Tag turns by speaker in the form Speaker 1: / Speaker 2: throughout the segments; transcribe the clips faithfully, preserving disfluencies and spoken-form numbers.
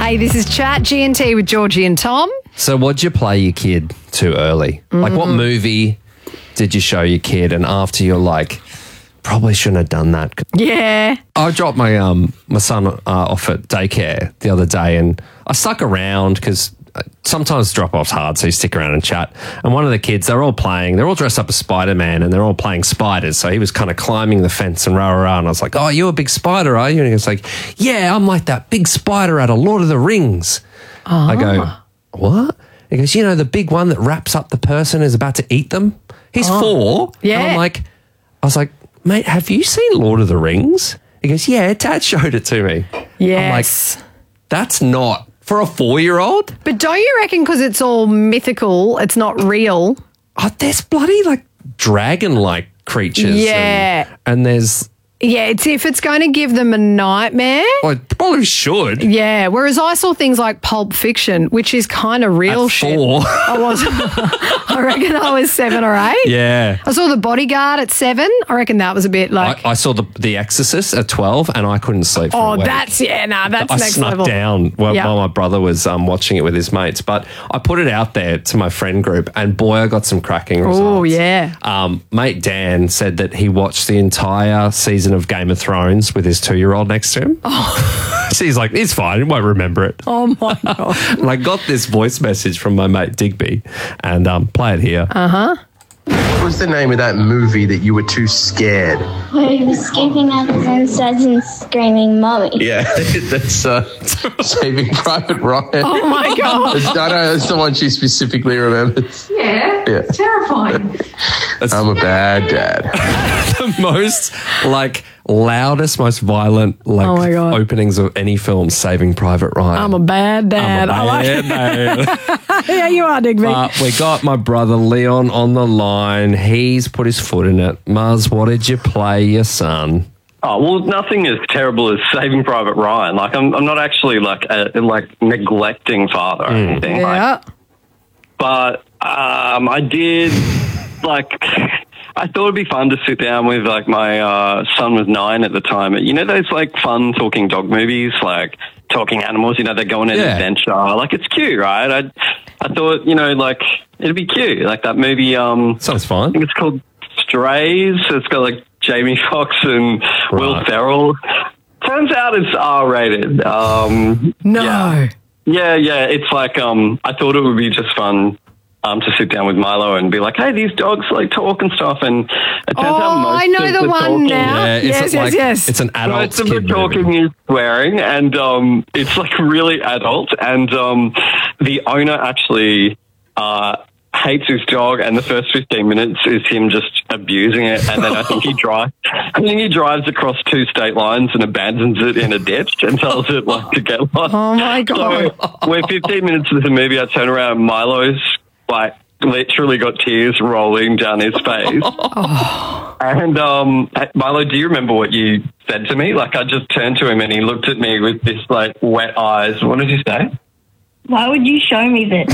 Speaker 1: Hey, this is Chat G and T with Georgie and Tom.
Speaker 2: So what'd you play your kid too early? Mm. Like what movie did you show your kid and after you're like, probably shouldn't have done that?
Speaker 1: Yeah.
Speaker 2: I dropped my um my son uh, off at daycare the other day and I stuck around because sometimes drop-off's hard, so you stick around and chat. And one of the kids, they're all playing, they're all dressed up as Spider-Man and they're all playing spiders. So he was kind of climbing the fence and rah, rah, rah. And I was like, oh, you're a big spider, are you? And he was like, yeah, I'm like that big spider out of Lord of the Rings. Oh. I go, what? He goes, you know, the big one that wraps up the person is about to eat them? He's oh. four.
Speaker 1: Yeah.
Speaker 2: And I'm like, I was like, mate, have you seen Lord of the Rings? He goes, yeah, Dad showed it to me.
Speaker 1: Yes.
Speaker 2: I'm like, that's not... for a four-year-old?
Speaker 1: But don't you reckon because it's all mythical, it's not real?
Speaker 2: Oh, there's bloody, like, dragon-like creatures.
Speaker 1: Yeah.
Speaker 2: And, and there's...
Speaker 1: Yeah, it's if it's going to give them a nightmare.
Speaker 2: Well, it probably should.
Speaker 1: Yeah, whereas I saw things like Pulp Fiction, which is kind of real
Speaker 2: At
Speaker 1: shit.
Speaker 2: four.
Speaker 1: I was, I reckon I was seven or eight.
Speaker 2: Yeah.
Speaker 1: I saw The Bodyguard at seven. I reckon that was a bit like...
Speaker 2: I, I saw the the Exorcist at twelve and I couldn't sleep for
Speaker 1: Oh,
Speaker 2: a week.
Speaker 1: that's... Yeah, nah, that's
Speaker 2: I
Speaker 1: next
Speaker 2: snuck
Speaker 1: level.
Speaker 2: down while,
Speaker 1: Yep.
Speaker 2: while my brother was um, watching it with his mates. But I put it out there to my friend group and boy, I got some cracking results.
Speaker 1: Oh, yeah.
Speaker 2: Um, mate Dan said that he watched the entire season of Game of Thrones with his two-year-old next to him. Oh. So he's like, it's fine, he won't remember it.
Speaker 1: Oh, my God.
Speaker 2: And I got this voice message from my mate Digby and um, play it here.
Speaker 1: Uh-huh.
Speaker 3: What was the name of that movie that you were too scared?
Speaker 4: Where he was escaping out of insides and screaming, Mommy.
Speaker 3: Yeah, that's uh, Saving Private Ryan.
Speaker 1: Oh, my God.
Speaker 3: I know, that's the one she specifically remembers.
Speaker 5: Yeah,
Speaker 3: Yeah.
Speaker 5: it's terrifying.
Speaker 3: I'm a bad dad.
Speaker 2: The most, like, loudest, most violent, like,
Speaker 1: Oh my God.
Speaker 2: openings of any film, Saving Private Ryan.
Speaker 1: I'm a bad dad.
Speaker 2: I'm a
Speaker 1: I like
Speaker 2: bad
Speaker 1: it.
Speaker 2: dad.
Speaker 1: Yeah, you are, Digby.
Speaker 2: Uh, we got my brother Leon on the line. He's put his foot in it. Muzz, what did you play your son?
Speaker 6: Oh, well, nothing as terrible as Saving Private Ryan. Like, I'm, I'm not actually, like, a, like neglecting father or anything.
Speaker 1: yeah.
Speaker 6: Like, but um, I did, like... I thought it'd be fun to sit down with, like, my uh, son was nine at the time. You know those, like, fun talking dog movies, like talking animals, you know, they go on an
Speaker 1: Yeah.
Speaker 6: adventure. Like, it's cute, right? I I thought, you know, like, it'd be cute. Like that movie. Um,
Speaker 2: Sounds
Speaker 6: I
Speaker 2: fine.
Speaker 6: think it's called Strays. It's got, like, Jamie Foxx and Will
Speaker 2: Right.
Speaker 6: Ferrell. Turns out it's R-rated. Um,
Speaker 1: No.
Speaker 6: Yeah. yeah, yeah. It's like, um, I thought it would be just fun. Um, to sit down with Milo and be like, hey, these dogs like talk and stuff, and it turns
Speaker 1: Oh,
Speaker 6: out most
Speaker 1: I know
Speaker 6: of
Speaker 1: the
Speaker 6: the
Speaker 1: one
Speaker 6: talking,
Speaker 1: now.
Speaker 2: Yeah, it's
Speaker 1: yes,
Speaker 2: like,
Speaker 1: yes, yes.
Speaker 2: It's an adult
Speaker 6: most of the
Speaker 2: kid
Speaker 6: talking
Speaker 2: movie.
Speaker 6: is swearing, and um, it's like really adult. And um, the owner actually uh, hates his dog, and the first fifteen minutes is him just abusing it. And then I think he drives. I think he drives across two state lines and abandons it in a ditch and tells it like to get lost.
Speaker 1: Oh, my God.
Speaker 6: So we're fifteen minutes into the movie. I turn around, Milo's like literally got tears rolling down his face.
Speaker 1: Oh.
Speaker 6: And um, Milo, do you remember what you said to me? Like, I just turned to him and he looked at me with this like wet eyes. What did you say?
Speaker 4: Why would you show me this?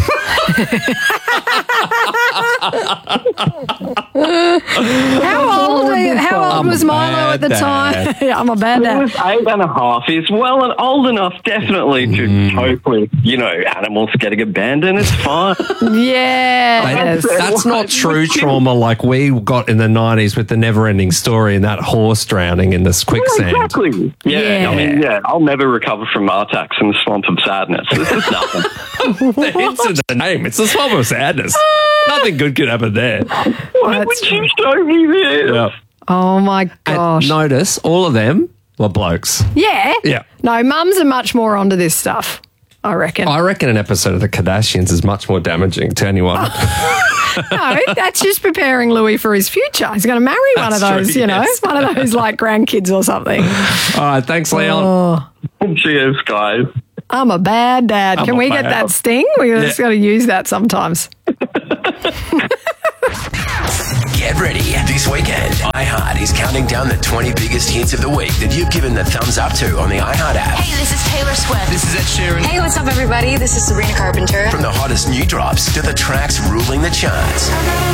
Speaker 1: How old are you? How old
Speaker 2: I'm
Speaker 1: was
Speaker 2: a
Speaker 1: Milo at
Speaker 2: bad
Speaker 1: the time?
Speaker 2: dad.
Speaker 1: Yeah, I'm a bad
Speaker 6: He
Speaker 1: dad.
Speaker 6: was eight and a half. He's well and old enough, definitely, to cope with, you know, animals getting abandoned. It's fine.
Speaker 1: Yeah.
Speaker 2: They- that's not true trauma like we got in the nineties with the never-ending story and that horse drowning in this quicksand.
Speaker 6: Exactly. Yeah,
Speaker 1: Yeah.
Speaker 6: I mean, yeah, I'll never recover from Martax in the swamp of sadness. This is nothing.
Speaker 2: The hint's in the name. It's the swamp of sadness. Nothing good could happen there.
Speaker 6: Why would you show me this?
Speaker 2: Yeah.
Speaker 1: Oh, my
Speaker 2: And
Speaker 1: gosh.
Speaker 2: notice all of them were blokes.
Speaker 1: Yeah.
Speaker 2: Yeah.
Speaker 1: No, mums are much more onto this stuff, I reckon.
Speaker 2: I reckon an episode of the Kardashians is much more damaging to anyone.
Speaker 1: No, that's just preparing Louis for his future. He's going to marry one of
Speaker 2: That's
Speaker 1: those,
Speaker 2: true,
Speaker 1: you know,
Speaker 2: yes.
Speaker 1: one of those like grandkids or something.
Speaker 2: All right, thanks, Leon.
Speaker 1: Oh,
Speaker 6: Cheers, guys.
Speaker 1: I'm a bad dad.
Speaker 2: I'm
Speaker 1: Can
Speaker 2: a
Speaker 1: we get
Speaker 2: bad-
Speaker 1: that sting? We just got to use that sometimes.
Speaker 7: Get ready. This weekend, iHeart is counting down the twenty biggest hits of the week that you've given the thumbs up to on the iHeart app.
Speaker 8: Hey, this is Taylor Swift.
Speaker 7: This is Ed Sheeran.
Speaker 8: Hey, what's up, everybody? This is Sabrina Carpenter.
Speaker 7: From the hottest new drops to the tracks ruling the charts.